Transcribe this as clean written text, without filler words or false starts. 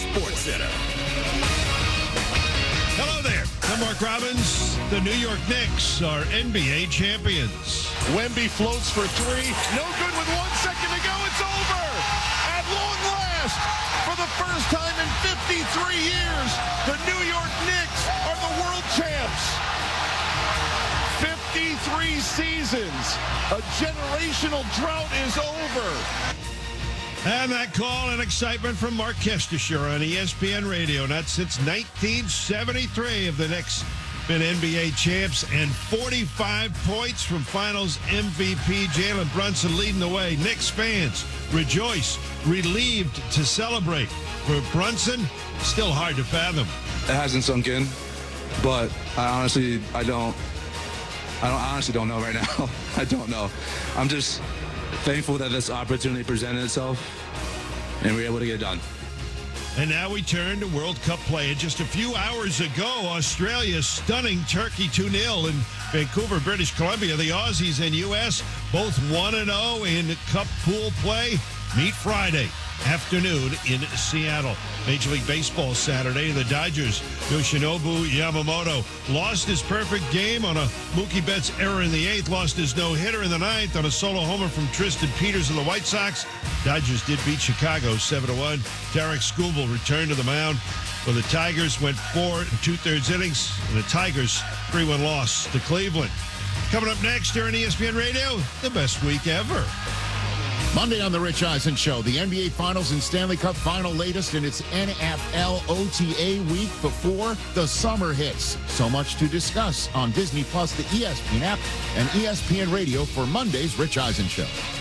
Sports Center. Hello there. I'm Mark Robbins. The New York Knicks are NBA champions. Wemby floats for three. No good with 1 second to go. It's over. At long last, for the first time in 53 years, the New York Knicks are the world champs. 53 seasons. A generational drought is over. And that call and excitement from Mark Kestisher on ESPN Radio. Not since 1973 have the Knicks been NBA champs, and 45 points from Finals MVP Jalen Brunson leading the way. Knicks fans rejoice, relieved to celebrate. For Brunson, still hard to fathom. It hasn't sunk in, but I honestly don't know right now. I don't know. I'm just thankful that this opportunity presented itself and we were able to get it done. And now we turn to World Cup play. Just a few hours ago, Australia stunning Turkey 2-0 in Vancouver, British Columbia. The Aussies and U.S. both 1-0 in Cup pool play. Meet Friday afternoon in Seattle. Major League Baseball Saturday. The Dodgers, Yoshinobu Yamamoto, lost his perfect game on a Mookie Betts error in the 8th, lost his no-hitter in the 9th on a solo homer from Tristan Peters of the White Sox. Dodgers did beat Chicago 7-1. Tarek Skubal returned to the mound. Well, the Tigers went 4 2/3 innings, and the Tigers 3-1 loss to Cleveland. Coming up next here on ESPN Radio, the best week ever. Monday on The Rich Eisen Show, the NBA Finals and Stanley Cup Final latest in its NFL OTA week before the summer hits. So much to discuss on Disney Plus, the ESPN app, and ESPN Radio for Monday's Rich Eisen Show.